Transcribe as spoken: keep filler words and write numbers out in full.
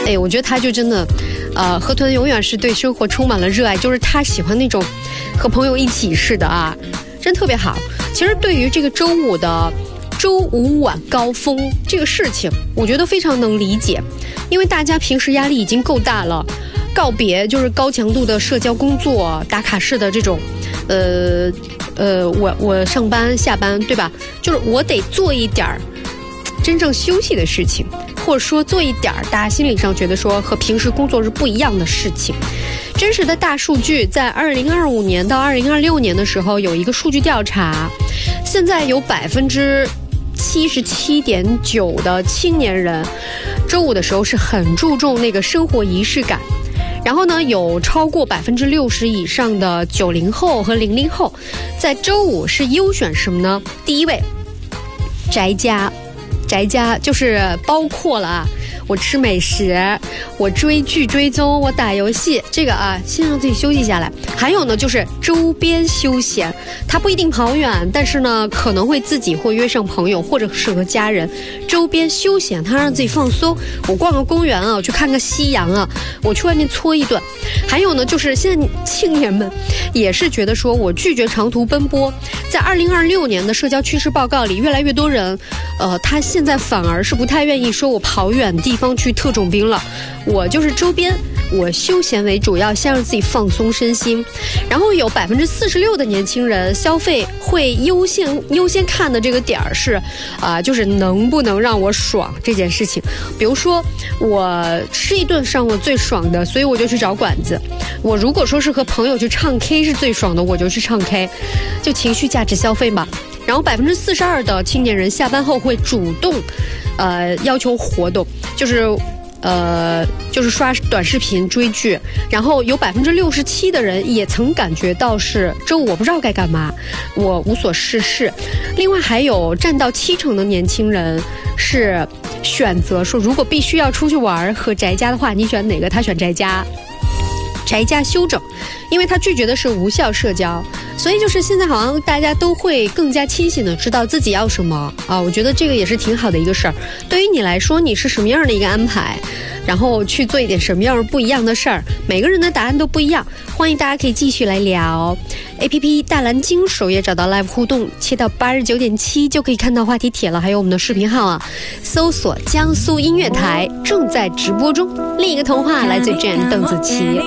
哎，我觉得他就真的，呃，河豚永远是对生活充满了热爱，就是他喜欢那种和朋友一起似的啊，真特别好。其实对于这个周五的周五晚高峰这个事情，我觉得非常能理解，因为大家平时压力已经够大了，告别就是高强度的社交工作、打卡式的这种，呃呃，我我上班下班，对吧？就是我得做一点儿真正休息的事情，或者说做一点儿大家心理上觉得说和平时工作是不一样的事情。真实的大数据在二零二五年到二零二六年的时候有一个数据调查，现在有百分之七十七点九的青年人周五的时候是很注重那个生活仪式感。然后呢，有超过百分之六十以上的九零后和零零后，在周五是优选什么呢？第一位，宅家，宅家就是包括了啊，我吃美食，我追剧追踪，我打游戏，这个啊，先让自己休息下来。还有呢，就是周边休闲，他不一定跑远，但是呢，可能会自己会约上朋友，或者是和家人周边休闲，他让自己放松。我逛个公园啊，我去看个夕阳啊，我去外面搓一顿。还有呢，就是现在青年们也是觉得说我拒绝长途奔波。在二零二六年的社交趋势报告里，越来越多人，呃，他现在反而是不太愿意说我跑远地方去特种兵了，我就是周边。我休闲为主，要先让自己放松身心。然后有百分之四十六的年轻人消费会优先优先看的这个点儿是啊、呃，就是能不能让我爽这件事情。比如说我吃一顿是让我最爽的，所以我就去找馆子。我如果说是和朋友去唱 K 是最爽的，我就去唱 K， 就情绪价值消费嘛。然后百分之四十二的青年人下班后会主动，呃，要求活动，就是。呃，就是刷短视频、追剧，然后有百分之六十七的人也曾感觉到是周五我不知道该干嘛，我无所事事。另外还有占到七成的年轻人是选择说，如果必须要出去玩和宅家的话，你选哪个？他选宅家。宅家休整，因为他拒绝的是无效社交，所以就是现在好像大家都会更加清醒的知道自己要什么啊，我觉得这个也是挺好的一个事儿。对于你来说，你是什么样的一个安排，然后去做一点什么样不一样的事儿，每个人的答案都不一样。欢迎大家可以继续来聊 A P P 大蓝鲸首页找到 Live 互动，切到八十九点七就可以看到话题帖了，还有我们的视频号啊，搜索江苏音乐台正在直播中。另一个童话来自 Jane 邓紫棋。